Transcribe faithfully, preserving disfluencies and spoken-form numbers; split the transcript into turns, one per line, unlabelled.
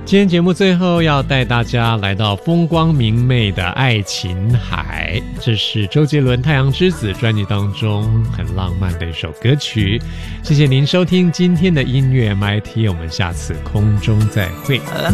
今天节目最后要带大家来到风光明媚的爱琴海，这是周杰伦《太阳之子》专辑当中很浪漫的一首歌曲。谢谢您收听今天的音乐 M I T， 我们下次空中再会。
蓝